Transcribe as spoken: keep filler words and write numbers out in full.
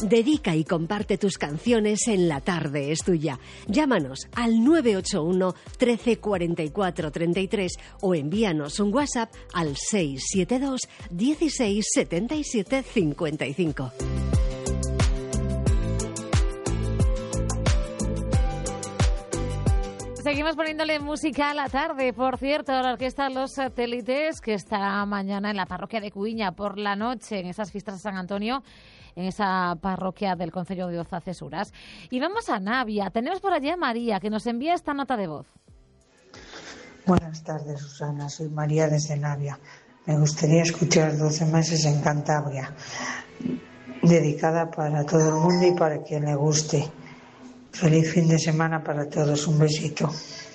Dedica y comparte tus canciones en La Tarde es Tuya. Llámanos al nueve ocho uno, trece, cuarenta y cuatro, treinta y tres o envíanos un WhatsApp al seis siete dos, dieciséis, setenta y siete, cincuenta y cinco. Seguimos poniéndole música a la tarde. Por cierto, la Orquesta Los Satélites, que estará mañana en la parroquia de Cuiña por la noche, en esas fiestas de San Antonio, en esa parroquia del concello de Oza-Cesuras. Y vamos a Navia. Tenemos por allí a María, que nos envía esta nota de voz. Buenas tardes, Susana. Soy María desde Navia. Me gustaría escuchar doce meses en Cantabria, dedicada para todo el mundo y para quien le guste. Feliz fin de semana para todos. Un besito.